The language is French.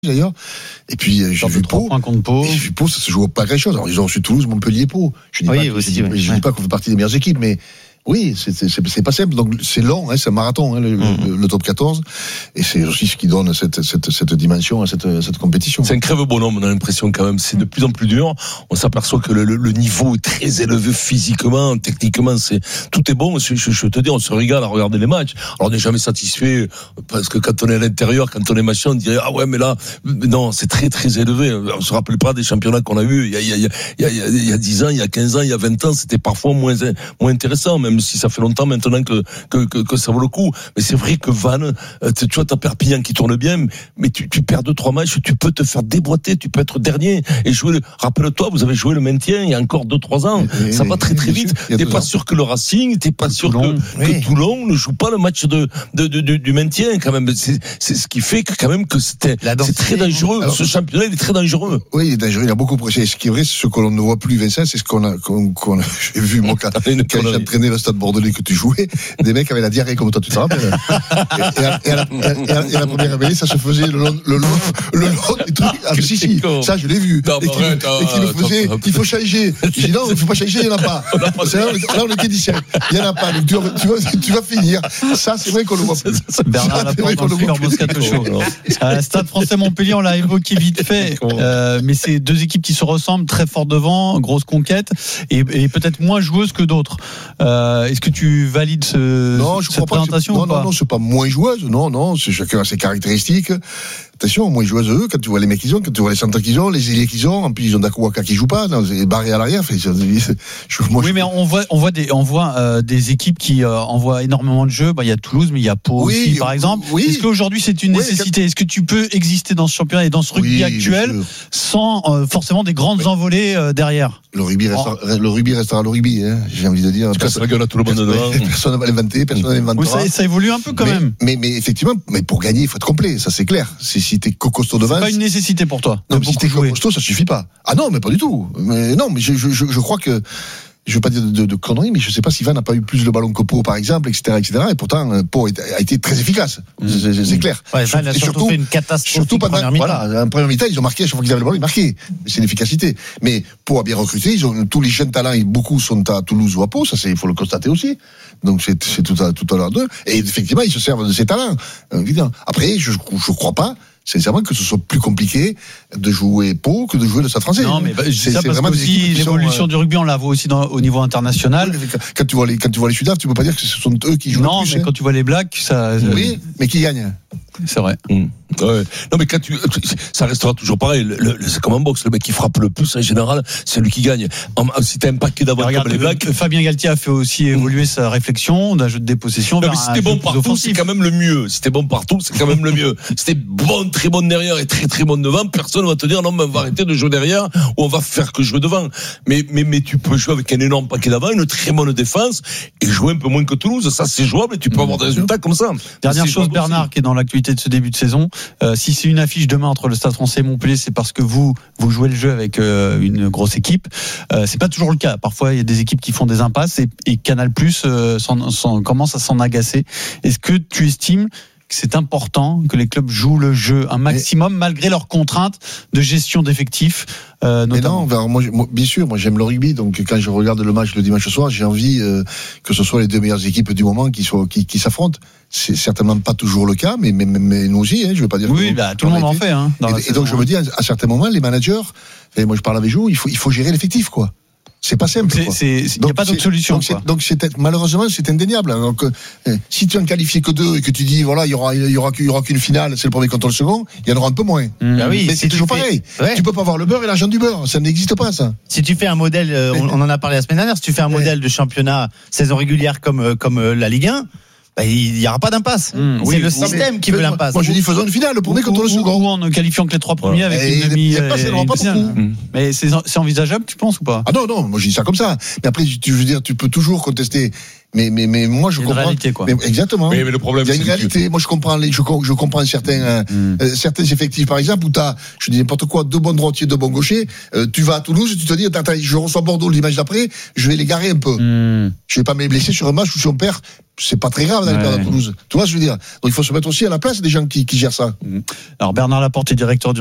d'ailleurs. Et puis j'ai vu Pau. Et j'ai vu Pau, ça se joue pas grand chose. Alors ils ont reçu Toulouse, Montpellier, Pau. Je dis pas qu'on fait partie des meilleures équipes, mais oui, c'est pas simple. Donc c'est long, c'est un marathon, le top 14. Et c'est aussi ce qui donne cette dimension à cette compétition. C'est un crève bonhomme, on a l'impression quand même. C'est de plus en plus dur. On s'aperçoit que le niveau est très élevé physiquement, techniquement. Tout est bon. Je te dis, on se régale à regarder les matchs. Alors on n'est jamais satisfait parce que quand on est à l'intérieur, quand on est machin, on dirait ah ouais, mais là, non, c'est très très élevé. On se rappelle pas des championnats qu'on a eu il y a 10 ans, il y a 15 ans, il y a 20 ans. C'était parfois moins intéressant. Même si ça fait longtemps maintenant que ça vaut le coup. Mais c'est vrai que Vannes, tu vois, t'as Perpignan qui tourne bien, mais tu perds 2-3 matchs, tu peux te faire déboîter, tu peux être dernier et jouer rappelle-toi, vous avez joué le maintien il y a encore 2-3 ans. Ça va très très vite. T'es pas sûr que le Racing, t'es pas sûr que Toulon ne joue pas le match du maintien quand même. C'est ce qui fait que quand même que c'est très dangereux. Alors, ce championnat, il est très dangereux. Oui, il est dangereux, il a beaucoup pressé. Ce qui est vrai, c'est ce que l'on ne voit plus, Vincent, c'est ce qu'on a j'ai vu moi quand j'ai entraîné le Stade Bordelais que tu jouais, des mecs avaient la diarrhée comme toi, tu te rappelles. Et à la première mêlée, ça se faisait le long des trucs. Ah, si, ça je l'ai vu. Non, et qui me faisait, il faut changer. J'ai dit non, il ne faut pas changer, il n'y en a pas. Là, on était 17. Il n'y en a pas. Donc, tu vas finir. Ça, c'est vrai qu'on le voit plus. Bernard Laporte dans le Super Moscato Show. Stade Français Montpellier, on l'a évoqué vite fait. Mais c'est deux équipes qui se ressemblent, très fort devant, grosse conquête, et peut-être moins joueuses que d'autres. Est-ce que tu valides cette présentation ou pas ? Non, c'est pas moins joueuse. Non, c'est chacun a ses caractéristiques. Attention, moins joueuses eux, quand tu vois les mecs qu'ils ont, quand tu vois les centres qu'ils ont, les ailiers qu'ils ont, en plus ils ont Dakuwaka qui joue pas, c'est barré à l'arrière. Oui, mais on voit des équipes qui envoient énormément de jeux. Il y a Toulouse, mais il y a Pau aussi, par exemple. Oui. Est-ce qu'aujourd'hui c'est une nécessité ? Est-ce que tu peux exister dans ce championnat et dans ce rugby actuel sans forcément des grandes envolées derrière ? Le rugby restera le rugby, j'ai envie de dire. Tu casses la gueule à tout le monde dedans. Personne ne va l'inventer, personne ne l'inventera. Oui, ça évolue un peu quand même. Mais effectivement, pour gagner, il faut être complet, ça c'est clair. Si t'es costaud devant. C'est pas une nécessité pour toi. Non, mais si t'es costaud, ça suffit pas. Ah non, mais pas du tout. Mais non, mais je crois que. Je veux pas dire de conneries, mais je sais pas si Vannes n'a pas eu plus de ballons que Pau, par exemple, etc. Et pourtant, Pau a été très efficace. C'est clair. Ouais, Vannes a surtout fait une catastrophe. Surtout pendant, en première mi-temps, ils ont marqué, à chaque fois qu'ils avaient le ballon, ils marquaient. C'est une efficacité. Mais Pau a bien recruté, ils ont tous les jeunes talents, et beaucoup sont à Toulouse ou à Pau, ça il faut le constater aussi. Donc c'est tout à l'heure d'eux. Et effectivement, ils se servent de ces talents. Évidemment. Après, je crois pas, sincèrement, que ce soit plus compliqué de jouer Pau que de jouer le Stade Français. Non, mais c'est ça parce que aussi l'évolution du rugby, on la voit aussi au niveau international. Oui, quand tu vois les Sudaf, tu peux pas dire que ce sont eux qui jouent le plus. Non, mais quand tu vois les Blacks, ça. Oui, mais qui gagnent. C'est vrai. Ouais. Non, mais ça restera toujours pareil. C'est comme en boxe, le mec qui frappe le plus en général, c'est lui qui gagne. Si t'as un paquet d'avant comme les Blacks. Fabien Galtier a fait aussi évoluer sa réflexion d'un jeu de dépossession. Non, mais si t'es bon partout, c'est quand même le mieux. Si t'es bon partout, c'est quand même le mieux. Si t'es bon, très bon derrière et très très bon devant, personne va te dire non, mais on va arrêter de jouer derrière ou on va faire que jouer devant. Mais tu peux jouer avec un énorme paquet d'avant, une très bonne défense et jouer un peu moins que Toulouse. Ça, c'est jouable et tu peux avoir des résultats comme ça. Dernière chose, Bernard, qui est dans l'actualité de ce début de saison. Si c'est une affiche demain entre le Stade Français et Montpellier, c'est parce que vous jouez le jeu avec une grosse équipe. C'est pas toujours le cas. Parfois, il y a des équipes qui font des impasses et Canal+ commence à s'en agacer. Est-ce que tu estimes que c'est important que les clubs jouent le jeu un maximum malgré leurs contraintes de gestion d'effectifs notamment? Mais non, moi, bien sûr, moi j'aime le rugby, donc quand je regarde le match le dimanche soir, j'ai envie que ce soit les deux meilleures équipes du moment qui s'affrontent. C'est certainement pas toujours le cas, mais nous aussi, je veux pas dire. Oui, tout le monde en fait. Et donc je me dis, à certains moments, les managers, et moi je parle avec vous, il faut gérer l'effectif, quoi. C'est pas simple. Il n'y a pas d'autre solution. Donc malheureusement, c'est indéniable. Donc, si tu en qualifies que 2 et que tu dis, voilà, il y aura qu'une finale, c'est le premier contre le second, il y en aura un peu moins. Oui, mais c'est toujours pareil. Ouais. Tu peux pas avoir le beurre et l'argent du beurre. Ça n'existe pas, ça. Si tu fais un modèle, on en a parlé la semaine dernière, si tu fais un modèle de championnat saison régulière comme la Ligue 1, il n'y aura pas d'impasse. C'est le système qui veut l'impasse. Moi, je dis faisons une finale, le premier contre le second. Ou en ne qualifiant que les 3 premiers avec une demi. Mais c'est envisageable, tu penses ou pas? Ah non, moi je dis ça comme ça. Mais après, je veux dire, tu peux toujours contester. Mais moi, je comprends. Une réalité, quoi. Mais, exactement. Oui, mais le problème, il y a une c'est que réalité. Moi, je comprends certains effectifs, par exemple, où t'as, je dis n'importe quoi, 2 bons droitiers, 2 bons gauchers. Tu vas à Toulouse, tu te dis, attends, je reçois Bordeaux le dimanche d'après, je vais les garer un peu. Je vais pas me blesser sur un match où si on perd, c'est pas très grave d'aller perdre à Toulouse. Tu vois ce que je veux dire? Donc, il faut se mettre aussi à la place des gens qui gèrent ça. Alors, Bernard Laporte est directeur du